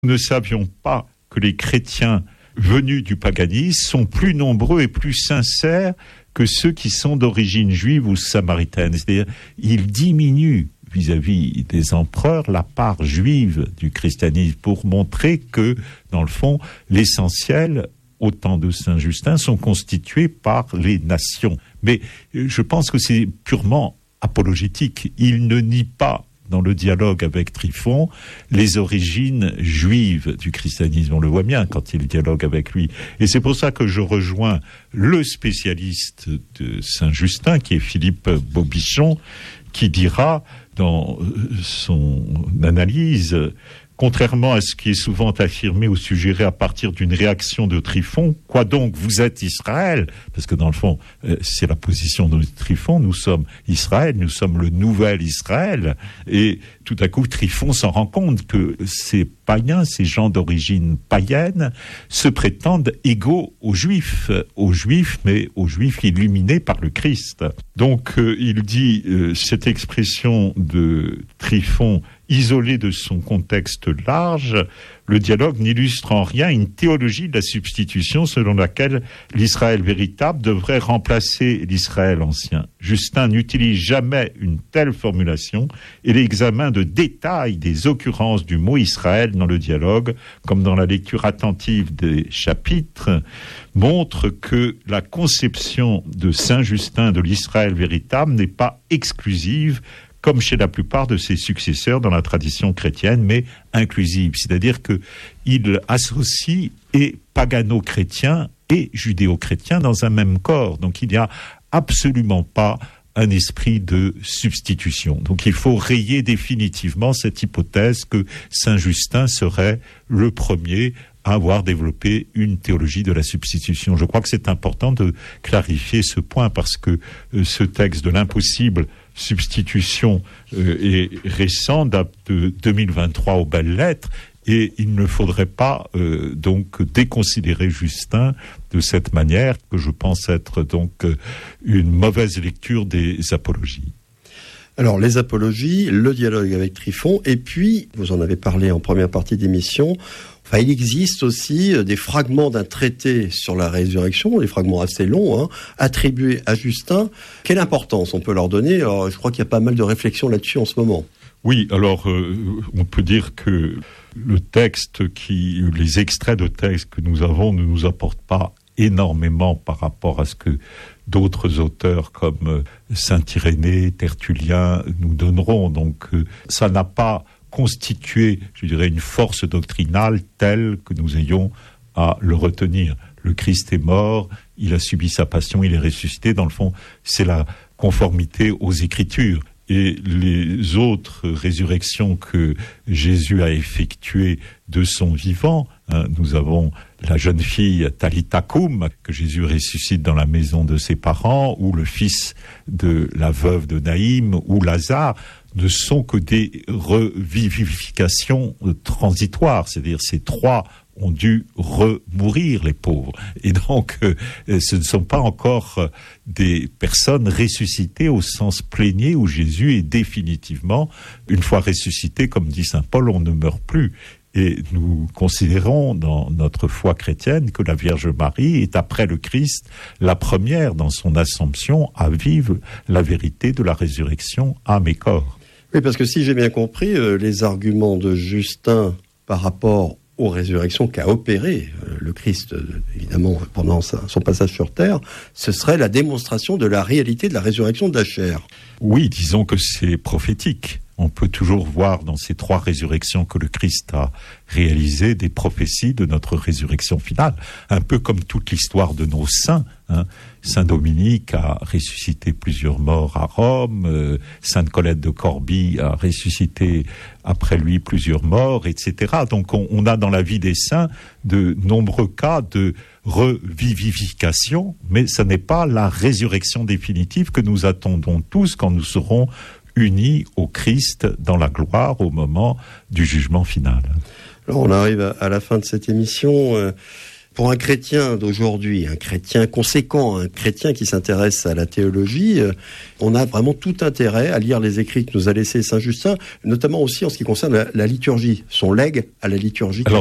Nous ne savions pas que les chrétiens venus du paganisme sont plus nombreux et plus sincères que ceux qui sont d'origine juive ou samaritaine. C'est-à-dire, ils diminuent vis-à-vis des empereurs la part juive du christianisme pour montrer que, dans le fond, l'essentiel, au temps de Saint Justin, sont constitués par les nations. Mais je pense que c'est purement apologétique. Il ne nie pas, dans le dialogue avec Tryphon, les origines juives du christianisme. On le voit bien quand il dialogue avec lui. Et c'est pour ça que je rejoins le spécialiste de Saint Justin, qui est Philippe Bobichon, qui dira dans son analyse, contrairement à ce qui est souvent affirmé ou suggéré à partir d'une réaction de Tryphon, quoi donc, vous êtes Israël? Parce que dans le fond, c'est la position de Tryphon, nous sommes Israël, nous sommes le nouvel Israël. Et tout à coup, Tryphon s'en rend compte que ces païens, ces gens d'origine païenne, se prétendent égaux aux Juifs, mais aux Juifs illuminés par le Christ. Donc, il dit, cette expression de Tryphon, isolé de son contexte large, le dialogue n'illustre en rien une théologie de la substitution selon laquelle l'Israël véritable devrait remplacer l'Israël ancien. Justin n'utilise jamais une telle formulation et l'examen de détail des occurrences du mot Israël dans le dialogue, comme dans la lecture attentive des chapitres, montre que la conception de Saint Justin de l'Israël véritable n'est pas exclusive, comme chez la plupart de ses successeurs dans la tradition chrétienne, mais inclusive. C'est-à-dire qu'il associe et pagano-chrétiens et judéo-chrétiens dans un même corps. Donc il n'y a absolument pas un esprit de substitution. Donc il faut rayer définitivement cette hypothèse que Saint Justin serait le premier à avoir développé une théologie de la substitution. Je crois que c'est important de clarifier ce point parce que ce texte de l'impossible substitution est récent, date de 2023 aux belles lettres, et il ne faudrait pas donc déconsidérer Justin de cette manière, que je pense être donc une mauvaise lecture des apologies. Alors, les apologies, le dialogue avec Tryphon, et puis, vous en avez parlé en première partie d'émission, il existe aussi des fragments d'un traité sur la résurrection, des fragments assez longs, attribués à Justin. Quelle importance on peut leur donner? Alors, je crois qu'il y a pas mal de réflexions là-dessus en ce moment. Oui, alors on peut dire que les extraits de textes que nous avons ne nous apportent pas énormément par rapport à ce que d'autres auteurs comme Saint Irénée, Tertullien nous donneront. Donc ça n'a pas constitué, je dirais, une force doctrinale telle que nous ayons à le retenir. Le Christ est mort, il a subi sa passion, il est ressuscité. Dans le fond, c'est la conformité aux Écritures. Et les autres résurrections que Jésus a effectuées de son vivant, nous avons la jeune fille Talitha Koum, que Jésus ressuscite dans la maison de ses parents, ou le fils de la veuve de Naïm, ou Lazare, ne sont que des revivifications transitoires. C'est-à-dire ces trois ont dû remourir, les pauvres. Et donc, ce ne sont pas encore des personnes ressuscitées au sens plénier où Jésus est définitivement, une fois ressuscité, comme dit saint Paul, on ne meurt plus. Et nous considérons dans notre foi chrétienne que la Vierge Marie est, après le Christ, la première dans son assomption à vivre la vérité de la résurrection âme et corps. Oui, parce que si j'ai bien compris, les arguments de Justin par rapport aux résurrections qu'a opéré le Christ, évidemment, pendant son passage sur Terre, ce serait la démonstration de la réalité de la résurrection de la chair. Oui, disons que c'est prophétique. On peut toujours voir dans ces trois résurrections que le Christ a réalisées des prophéties de notre résurrection finale. Un peu comme toute l'histoire de nos saints. Saint Dominique a ressuscité plusieurs morts à Rome. Sainte Colette de Corbie a ressuscité après lui plusieurs morts, etc. Donc on a dans la vie des saints de nombreux cas de revivification, mais ce n'est pas la résurrection définitive que nous attendons tous quand nous serons unis au Christ dans la gloire au moment du jugement final. Alors on arrive à la fin de cette émission. Pour un chrétien d'aujourd'hui, un chrétien conséquent, un chrétien qui s'intéresse à la théologie, on a vraiment tout intérêt à lire les écrits que nous a laissés Saint Justin, notamment aussi en ce qui concerne la liturgie, son legs à la liturgie.